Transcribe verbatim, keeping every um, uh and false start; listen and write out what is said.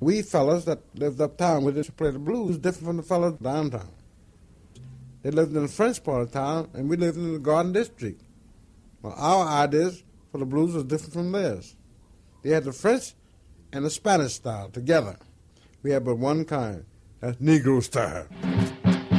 We fellas that lived uptown, we used to play the blues different from the fellas downtown. They lived in the French part of town, and we lived in the Garden District. Well, our ideas for the blues was different from theirs. They had the French and the Spanish style together. We had but one kind, that's Negro style.